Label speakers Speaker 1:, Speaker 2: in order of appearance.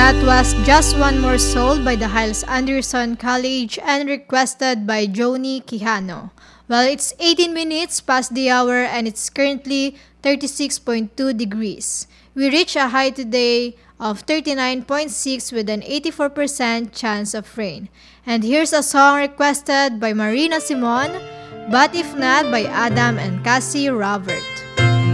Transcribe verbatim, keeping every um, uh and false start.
Speaker 1: That was Just One More Soul by the Hyles Anderson College and requested by Joni Quijano. Well, it's eighteen minutes past the hour and it's currently thirty-six point two degrees. We reached a high today of thirty-nine point six with an eighty-four percent chance of rain. And here's a song requested by Marina Simon, But If Not by Adam and Cassie Robert.